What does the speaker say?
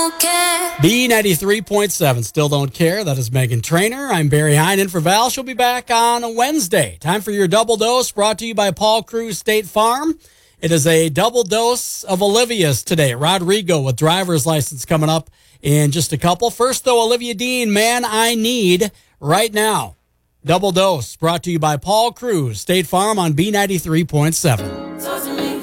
don't care. B93.7, Still Don't Care. That is Megan Trainor. I'm Barry Hine in for Val. She'll be back on Wednesday. Time for your double dose, brought to you by Paul Cruz State Farm. It is a double dose of Olivia's today. Rodrigo with driver's license coming up in just a couple. First, though, Olivia Dean, Man I Need, right now. Double dose, brought to you by Paul Cruz State Farm on B93.7.